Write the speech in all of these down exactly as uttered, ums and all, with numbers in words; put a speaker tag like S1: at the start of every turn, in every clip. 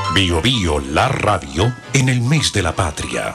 S1: Bio Bio, la radio en el mes de la patria.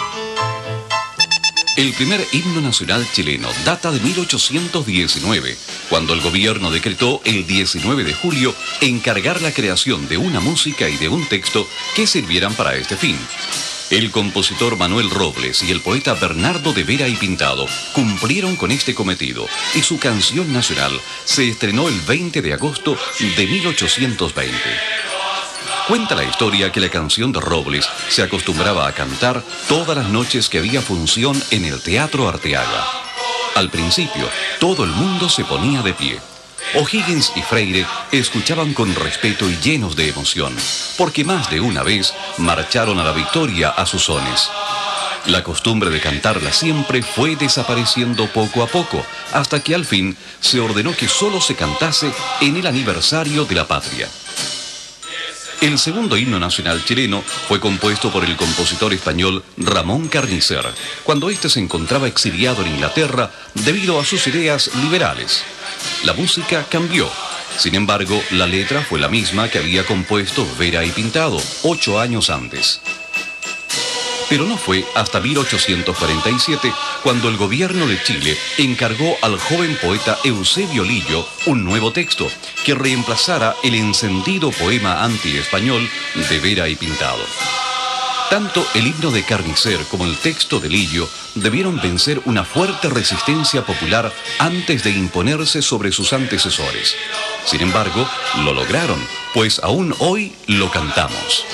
S2: El primer himno nacional chileno data de mil ochocientos diecinueve, cuando el gobierno decretó el diecinueve de julio encargar la creación de una música y de un texto que sirvieran para este fin. El compositor Manuel Robles y el poeta Bernardo de Vera y Pintado cumplieron con este cometido y su canción nacional se estrenó el veinte de agosto de mil ochocientos veinte. Cuenta la historia que la canción de Robles se acostumbraba a cantar todas las noches que había función en el Teatro Arteaga. Al principio, todo el mundo se ponía de pie. O'Higgins y Freire escuchaban con respeto y llenos de emoción, porque más de una vez marcharon a la victoria a sus sones. La costumbre de cantarla siempre fue desapareciendo poco a poco, hasta que al fin se ordenó que solo se cantase en el aniversario de la patria. El segundo himno nacional chileno fue compuesto por el compositor español Ramón Carnicer, cuando éste se encontraba exiliado en Inglaterra debido a sus ideas liberales. La música cambió. Sin embargo, la letra fue la misma que había compuesto Vera y Pintado ocho años antes. Pero no fue hasta mil ochocientos cuarenta y siete cuando el gobierno de Chile encargó al joven poeta Eusebio Lillo un nuevo texto que reemplazara el encendido poema anti-español de Vera y Pintado. Tanto el himno de Carnicer como el texto de Lillo debieron vencer una fuerte resistencia popular antes de imponerse sobre sus antecesores. Sin embargo, lo lograron, pues aún hoy lo cantamos.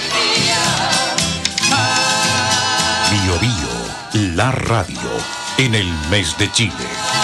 S1: Bio Bio, la radio en el mes de Chile.